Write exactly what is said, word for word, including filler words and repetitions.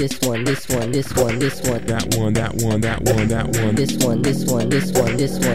this one, this one, this one, this one, that one, that one, that one, that one, this one, this one, this one, this one.